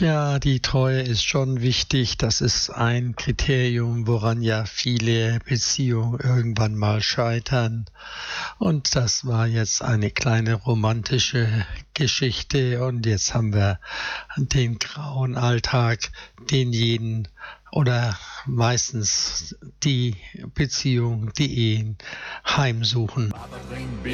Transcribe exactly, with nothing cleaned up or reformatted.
Ja, die Treue ist schon wichtig. Das ist ein Kriterium, woran ja viele Beziehungen irgendwann mal scheitern. Und das war jetzt eine kleine romantische Geschichte. Und jetzt haben wir den grauen Alltag, den jeden oder meistens die Beziehungen, die Ehen heimsuchen.